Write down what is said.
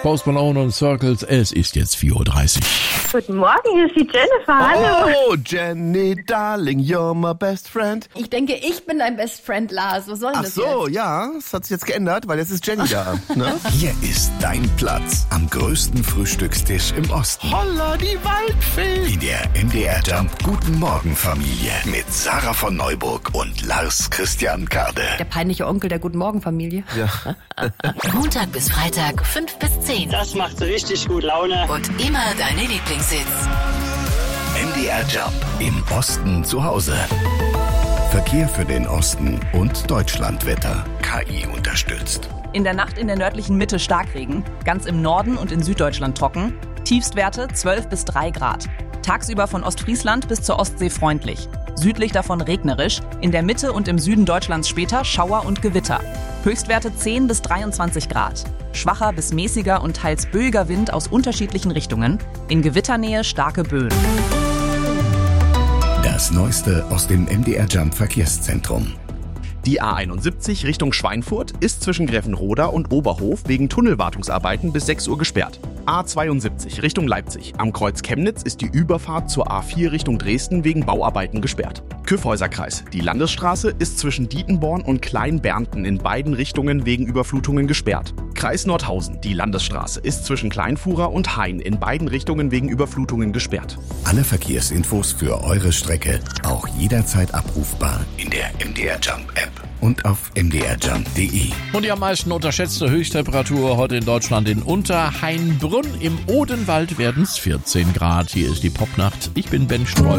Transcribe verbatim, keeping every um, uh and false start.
Post Malone und Circles. Es ist jetzt vier Uhr dreißig. Guten Morgen, hier ist die Jennifer. Hallo. Oh, Jenny, darling, you're my best friend. Ich denke, ich bin dein Best Friend, Lars. Was soll denn Ach das so, jetzt? ja, das hat sich jetzt geändert, weil jetzt ist Jenny da. Ne? Hier ist dein Platz am größten Frühstückstisch im Osten. Holla, die Waldfee. In der M D R Jump Guten Morgen Familie mit Sarah von Neuburg und Lars Christian Kade. Der peinliche Onkel der Guten Morgen Familie. Ja. Montag bis Freitag, fünf bis zehn. Das macht richtig gut Laune. Und immer deine Lieblingshits. M D R Jump im Osten zu Hause. Verkehr für den Osten und Deutschlandwetter. K I unterstützt. In der Nacht in der nördlichen Mitte Starkregen, ganz im Norden und in Süddeutschland trocken. Tiefstwerte zwölf bis drei Grad. Tagsüber von Ostfriesland bis zur Ostsee freundlich. Südlich davon regnerisch, in der Mitte und im Süden Deutschlands später Schauer und Gewitter. Höchstwerte zehn bis dreiundzwanzig Grad. Schwacher bis mäßiger und teils böiger Wind aus unterschiedlichen Richtungen. In Gewitternähe starke Böen. Das Neueste aus dem M D R Jump Verkehrszentrum. Die A einundsiebzig Richtung Schweinfurt ist zwischen Greffenroda und Oberhof wegen Tunnelwartungsarbeiten bis sechs Uhr gesperrt. A zweiundsiebzig Richtung Leipzig. Am Kreuz Chemnitz ist die Überfahrt zur A vier Richtung Dresden wegen Bauarbeiten gesperrt. Kyffhäuserkreis. Die Landesstraße ist zwischen Dietenborn und Kleinbernten in beiden Richtungen wegen Überflutungen gesperrt. Kreis Nordhausen. Die Landesstraße ist zwischen Kleinfuhrer und Hain in beiden Richtungen wegen Überflutungen gesperrt. Alle Verkehrsinfos für eure Strecke auch jederzeit abrufbar in der M D R Jump App und auf m d r jump punkt d e. Und die am meisten unterschätzte Höchsttemperatur heute in Deutschland in Unterhainbrunn. Im Odenwald werden es vierzehn Grad. Hier ist die Popnacht. Ich bin Ben Streu.